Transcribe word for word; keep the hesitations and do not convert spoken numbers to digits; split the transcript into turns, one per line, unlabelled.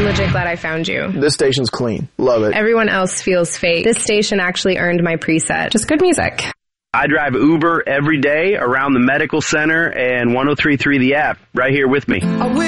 legit glad I found you.
This station's clean. Love it.
Everyone else feels fake. This station actually earned my preset. Just good music.
I drive Uber every day around the medical center and one oh three point three The App right here with me.